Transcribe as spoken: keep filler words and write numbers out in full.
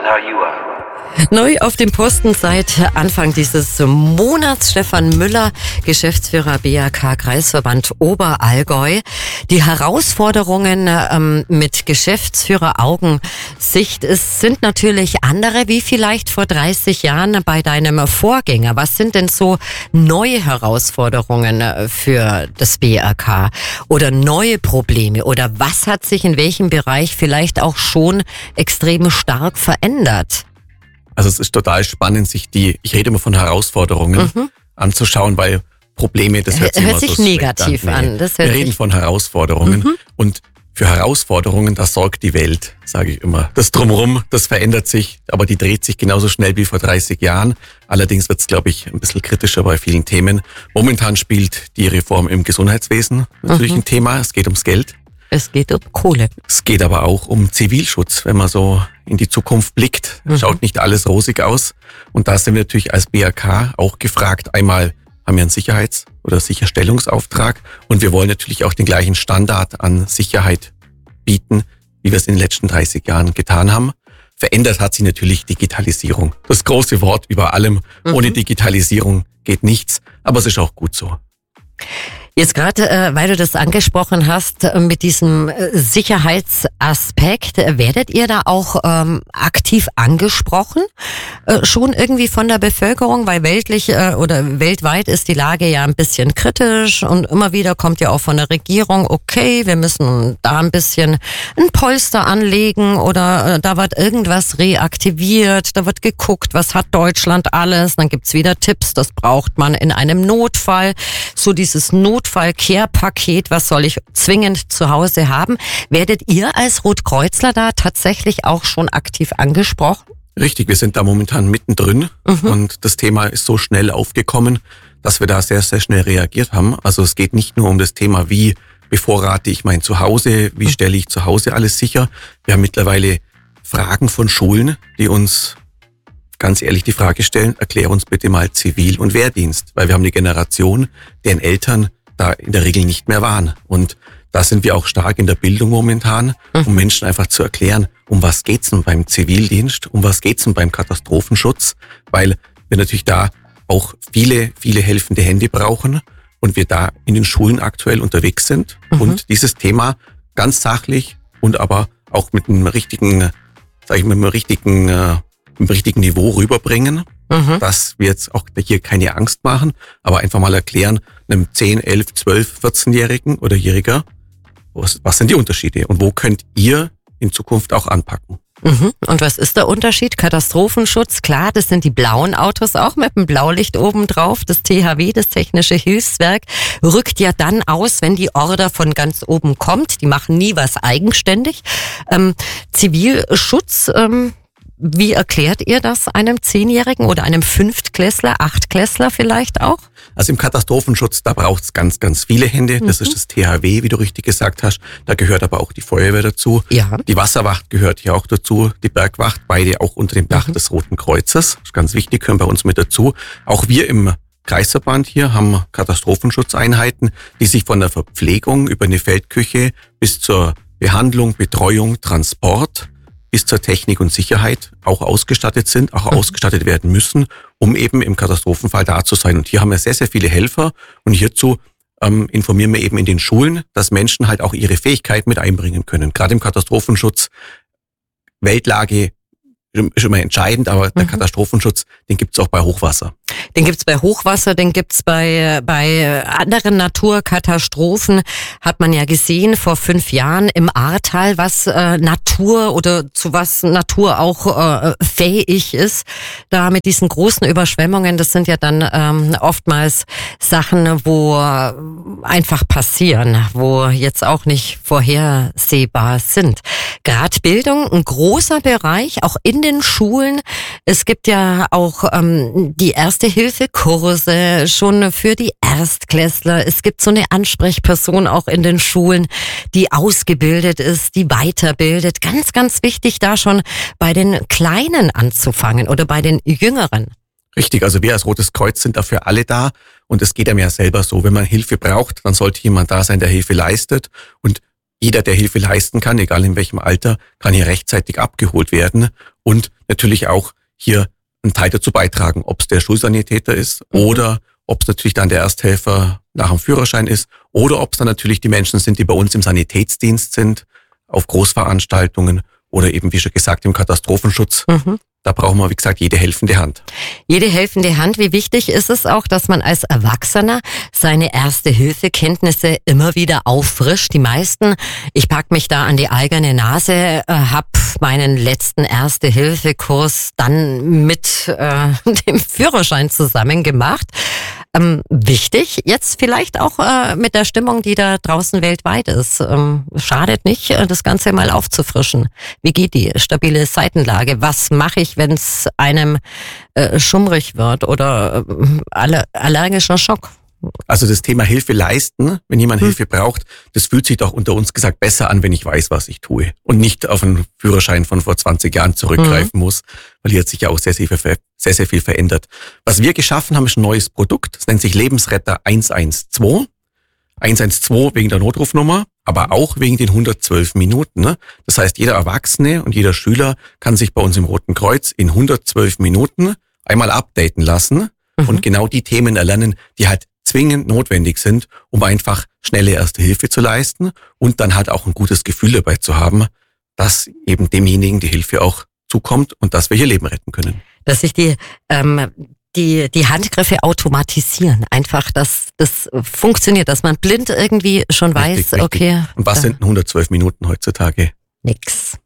now you are. Neu auf dem Posten seit Anfang dieses Monats Stefan Müller, Geschäftsführer B A K Kreisverband Oberallgäu. Die Herausforderungen ähm, mit Geschäftsführer-Augensicht sind natürlich andere wie vielleicht vor dreißig Jahren bei deinem Vorgänger. Was sind denn so neue Herausforderungen für das B A K oder neue Probleme oder was hat sich in welchem Bereich vielleicht auch schon extrem stark verändert? Also es ist total spannend, sich die, ich rede immer von Herausforderungen, mhm. anzuschauen, weil Probleme, das hört sich hört immer sich so negativ an. Nee. an. Das hört Wir reden sich von Herausforderungen mhm. und für Herausforderungen, da sorgt die Welt, sage ich immer. Das Drumherum, das verändert sich, aber die dreht sich genauso schnell wie vor dreißig Jahren. Allerdings wird es, glaube ich, ein bisschen kritischer bei vielen Themen. Momentan spielt die Reform im Gesundheitswesen natürlich mhm. ein Thema. Es geht ums Geld. Es geht um Kohle. Es geht aber auch um Zivilschutz, wenn man so in die Zukunft blickt. Mhm. Schaut nicht alles rosig aus. Und da sind wir natürlich als B A K auch gefragt. Einmal haben wir einen Sicherheits- oder Sicherstellungsauftrag. Und wir wollen natürlich auch den gleichen Standard an Sicherheit bieten, wie wir es in den letzten dreißig Jahren getan haben. Verändert hat sich natürlich Digitalisierung. Das große Wort über allem. Mhm. Ohne Digitalisierung geht nichts. Aber es ist auch gut so. Jetzt gerade, äh, weil du das angesprochen hast, äh, mit diesem äh, Sicherheitsaspekt, äh, werdet ihr da auch ähm, aktiv angesprochen? Äh, schon irgendwie von der Bevölkerung, weil weltlich äh, oder weltweit ist die Lage ja ein bisschen kritisch und immer wieder kommt ja auch von der Regierung, okay, wir müssen da ein bisschen ein Polster anlegen oder äh, da wird irgendwas reaktiviert, da wird geguckt, was hat Deutschland alles, dann gibt's wieder Tipps, das braucht man in einem Notfall, so dieses Not Notfall-Care-Paket, was soll ich zwingend zu Hause haben? Werdet ihr als Rotkreuzler da tatsächlich auch schon aktiv angesprochen? Richtig, wir sind da momentan mittendrin mhm. und das Thema ist so schnell aufgekommen, dass wir da sehr, sehr schnell reagiert haben. Also es geht nicht nur um das Thema, wie bevorrate ich mein Zuhause, wie stelle ich zu Hause alles sicher. Wir haben mittlerweile Fragen von Schulen, die uns ganz ehrlich die Frage stellen, erklär uns bitte mal Zivil- und Wehrdienst, weil wir haben eine Generation, deren Eltern da in der Regel nicht mehr waren. Und da sind wir auch stark in der Bildung momentan, um Menschen einfach zu erklären, um was geht's denn beim Zivildienst, um was geht's denn beim Katastrophenschutz, weil wir natürlich da auch viele, viele helfende Hände brauchen und wir da in den Schulen aktuell unterwegs sind mhm. und dieses Thema ganz sachlich und aber auch mit einem richtigen, sag ich mal, mit einem richtigen, äh, im richtigen Niveau rüberbringen, mhm. dass wir jetzt auch hier keine Angst machen, aber einfach mal erklären, einem zehn, elf, zwölf, vierzehnjährigen oder Jähriger, was, was sind die Unterschiede und wo könnt ihr in Zukunft auch anpacken? Mhm. Und was ist der Unterschied? Katastrophenschutz, klar, das sind die blauen Autos auch mit dem Blaulicht oben drauf. Das T H W, das Technische Hilfswerk, rückt ja dann aus, wenn die Order von ganz oben kommt. Die machen nie was eigenständig. Ähm, Zivilschutz, ähm, wie erklärt ihr das einem Zehnjährigen oder einem Fünftklässler, Achtklässler vielleicht auch? Also im Katastrophenschutz, da braucht es ganz, ganz viele Hände. Das mhm. ist das T H W, wie du richtig gesagt hast. Da gehört aber auch die Feuerwehr dazu. Ja. Die Wasserwacht gehört hier auch dazu. Die Bergwacht, beide auch unter dem Dach mhm. des Roten Kreuzes. Das ist ganz wichtig, gehören bei uns mit dazu. Auch wir im Kreisverband hier haben Katastrophenschutzeinheiten, die sich von der Verpflegung über eine Feldküche bis zur Behandlung, Betreuung, Transport bis zur Technik und Sicherheit auch ausgestattet sind, auch mhm. ausgestattet werden müssen, um eben im Katastrophenfall da zu sein. Und hier haben wir sehr, sehr viele Helfer und hierzu ähm, informieren wir eben in den Schulen, dass Menschen halt auch ihre Fähigkeit mit einbringen können. Gerade im Katastrophenschutz, Weltlage ist immer entscheidend, aber mhm. der Katastrophenschutz, den gibt's auch bei Hochwasser. Den gibt's bei Hochwasser, den gibt's bei bei anderen Naturkatastrophen. Hat man ja gesehen vor fünf Jahren im Ahrtal, was äh, Natur oder zu was Natur auch äh, fähig ist. Da mit diesen großen Überschwemmungen, das sind ja dann ähm, oftmals Sachen, wo einfach passieren, wo jetzt auch nicht vorhersehbar sind. Gerade Bildung, ein großer Bereich, auch in den Schulen. Es gibt ja auch ähm, die Erste-Hilfe-Kurse schon für die Erstklässler. Es gibt so eine Ansprechperson auch in den Schulen, die ausgebildet ist, die weiterbildet. Ganz, ganz wichtig, da schon bei den Kleinen anzufangen oder bei den Jüngeren. Richtig, also wir als Rotes Kreuz sind dafür alle da und es geht einem ja selber so. Wenn man Hilfe braucht, dann sollte jemand da sein, der Hilfe leistet und jeder, der Hilfe leisten kann, egal in welchem Alter, kann hier rechtzeitig abgeholt werden. und natürlich auch hier einen Teil dazu beitragen, ob es der Schulsanitäter ist mhm. oder ob es natürlich dann der Ersthelfer nach dem Führerschein ist oder ob es dann natürlich die Menschen sind, die bei uns im Sanitätsdienst sind, auf Großveranstaltungen oder eben, wie schon gesagt, im Katastrophenschutz. Mhm. Da brauchen wir, wie gesagt, jede helfende Hand. Jede helfende Hand. Wie wichtig ist es auch, dass man als Erwachsener seine Erste-Hilfe-Kenntnisse immer wieder auffrischt? Die meisten, ich pack mich da an die eigene Nase, äh, habe meinen letzten Erste-Hilfe-Kurs dann mit äh, dem Führerschein zusammen gemacht. Ähm, wichtig, jetzt vielleicht auch äh, mit der Stimmung, die da draußen weltweit ist. Ähm, schadet nicht, das Ganze mal aufzufrischen. Wie geht die stabile Seitenlage? Was mache ich, wenn es einem äh, schummrig wird oder äh, aller, allergischer Schock? Also das Thema Hilfe leisten, wenn jemand hm. Hilfe braucht, das fühlt sich doch unter uns gesagt besser an, wenn ich weiß, was ich tue und nicht auf einen Führerschein von vor zwanzig Jahren zurückgreifen hm. muss, weil hier hat sich ja auch sehr, sehr, sehr, sehr viel verändert. Was wir geschaffen haben, ist ein neues Produkt. Das nennt sich Lebensretter eins eins zwei. eins eins zwei wegen der Notrufnummer, aber auch wegen den hundertzwölf Minuten. Ne? Das heißt, jeder Erwachsene und jeder Schüler kann sich bei uns im Roten Kreuz in hundertzwölf Minuten einmal updaten lassen mhm. und genau die Themen erlernen, die halt zwingend notwendig sind, um einfach schnelle Erste Hilfe zu leisten und dann halt auch ein gutes Gefühl dabei zu haben, dass eben demjenigen die Hilfe auch zukommt und dass wir hier Leben retten können. Dass sich die ähm, die die Handgriffe automatisieren, einfach, dass das funktioniert, dass man blind irgendwie schon weiß, richtig, richtig. Okay. Und was sind hundertzwölf Minuten heutzutage? Nix.